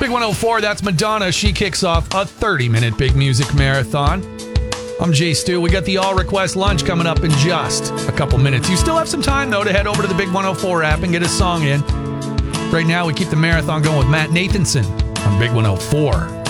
Big 104, that's Madonna. She kicks off a 30-minute Big Music Marathon. I'm Jay Stu. We got the All Request Lunch coming up in just a couple minutes. You still have some time, though, to head over to the Big 104 app and get a song in. Right now, we keep the marathon going with Matt Nathanson on Big 104.